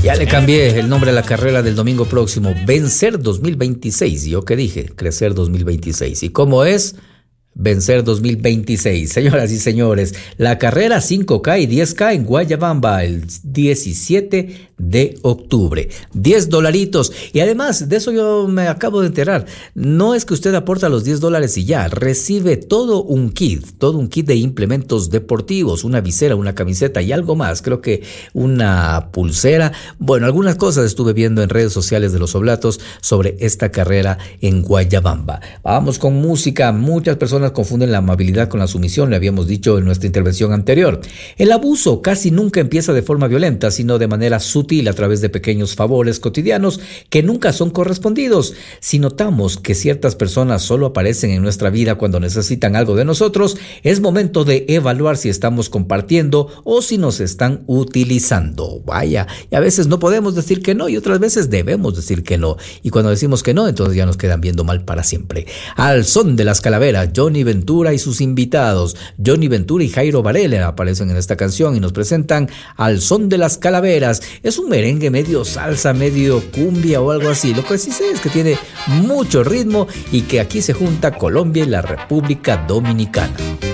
Ya le cambié el nombre a la carrera del domingo próximo. Vencer 2026. ¿Yo qué dije? Crecer 2026. ¿Y cómo es? Vencer 2026. Señoras y señores, la carrera 5K y 10K en Guayabamba el 17 de octubre. $10. Y además, de eso yo me acabo de enterar. No es que usted aporta los $10 y ya. Recibe todo un kit de implementos deportivos, una visera, una camiseta y algo más. Creo que una pulsera. Bueno, algunas cosas estuve viendo en redes sociales de los Oblatos sobre esta carrera en Guayabamba. Vamos con música. Muchas personas confunden la amabilidad con la sumisión, le habíamos dicho en nuestra intervención anterior. El abuso casi nunca empieza de forma violenta, sino de manera sutil a través de pequeños favores cotidianos que nunca son correspondidos. Si notamos que ciertas personas solo aparecen en nuestra vida cuando necesitan algo de nosotros, es momento de evaluar si estamos compartiendo o si nos están utilizando. Vaya, y a veces no podemos decir que no y otras veces debemos decir que no. Y cuando decimos que no, entonces ya nos quedan viendo mal para siempre. Al son de las calaveras, Johnny Ventura y sus invitados. Johnny Ventura y Jairo Varela aparecen en esta canción y nos presentan Al son de las calaveras. Es un merengue medio salsa, medio cumbia o algo así. Lo que sí sé es que tiene mucho ritmo y que aquí se junta Colombia y la República Dominicana.